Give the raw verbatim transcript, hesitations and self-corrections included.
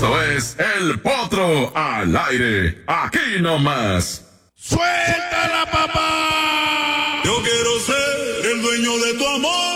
Esto es El Potro al aire, aquí nomás. ¡Suéltala, papá! Yo quiero ser el dueño de tu amor.